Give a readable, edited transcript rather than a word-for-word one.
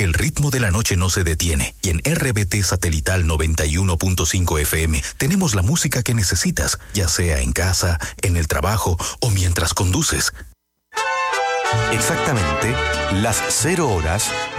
El ritmo de la noche no se detiene y en RBT Satelital 91.5 FM tenemos la música que necesitas, ya sea en casa, en el trabajo o mientras conduces. Exactamente las 0 horas